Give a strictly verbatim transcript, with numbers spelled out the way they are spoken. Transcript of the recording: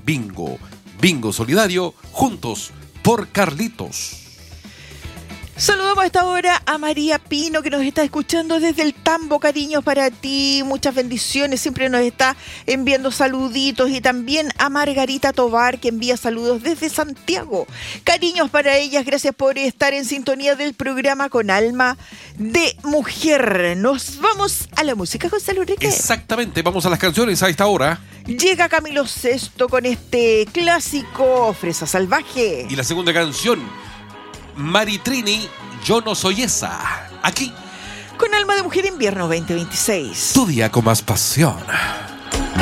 Bingo. Bingo solidario, juntos por Carlitos. Saludamos a esta hora a María Pino, que nos está escuchando desde el Tambo. Cariños para ti, muchas bendiciones, siempre nos está enviando saluditos. Y también a Margarita Tobar, que envía saludos desde Santiago. Cariños para ellas, gracias por estar en sintonía del programa Con Alma de Mujer. Nos vamos a la música, José Enrique. Exactamente, vamos a las canciones a esta hora. Llega Camilo Sesto con este clásico Fresa Salvaje. Y la segunda canción, Maritrini, Yo no soy esa. Aquí, Con Alma de Mujer, invierno veinte veintiséis. tu día con más pasión.